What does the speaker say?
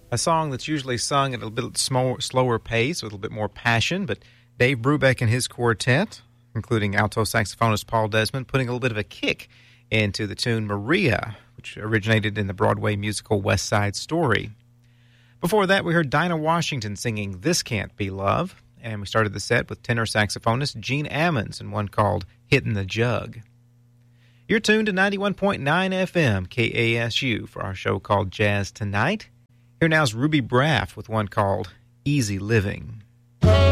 A song that's usually sung at a bit slower pace, with a little bit more passion, but Dave Brubeck and his quartet, including alto saxophonist Paul Desmond, putting a little bit of a kick into the tune Maria, which originated in the Broadway musical West Side Story. Before that, we heard Dinah Washington singing This Can't Be Love, and we started the set with tenor saxophonist Gene Ammons and one called Hittin' the Jug. You're tuned to 91.9 FM KASU for our show called Jazz Tonight. Here now's Ruby Braff with one called Easy Living.